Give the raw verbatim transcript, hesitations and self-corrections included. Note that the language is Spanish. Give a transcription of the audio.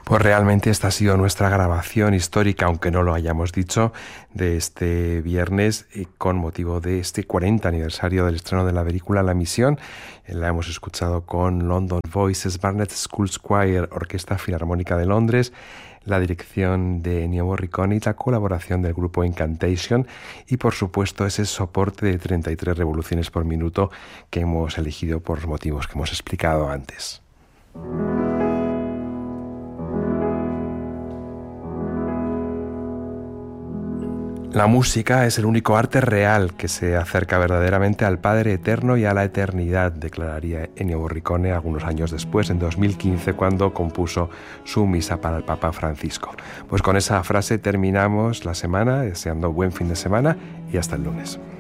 Pues realmente esta ha sido nuestra grabación histórica, aunque no lo hayamos dicho, de este viernes eh, con motivo de este cuarenta aniversario del estreno de la película La Misión. La hemos escuchado con London Voices, Barnet School Choir, Orquesta Filarmónica de Londres, la dirección de Ennio Morricone y la colaboración del grupo Incantation y por supuesto ese soporte de treinta y tres revoluciones por minuto que hemos elegido por los motivos que hemos explicado antes. La música es el único arte real que se acerca verdaderamente al Padre Eterno y a la eternidad, declararía Ennio Morricone algunos años después, en dos mil quince, cuando compuso su misa para el Papa Francisco. Pues con esa frase terminamos la semana, deseando buen fin de semana y hasta el lunes.